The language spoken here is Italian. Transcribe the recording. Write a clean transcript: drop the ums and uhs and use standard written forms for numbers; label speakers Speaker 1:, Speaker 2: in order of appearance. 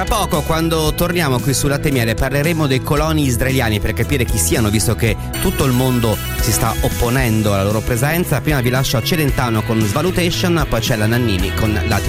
Speaker 1: Tra poco, quando torniamo qui su Latte e Miele, parleremo dei coloni israeliani per capire chi siano, visto che tutto il mondo si sta opponendo alla loro presenza. Prima vi lascio a Celentano con Svalutation, poi c'è la Nannini con Lati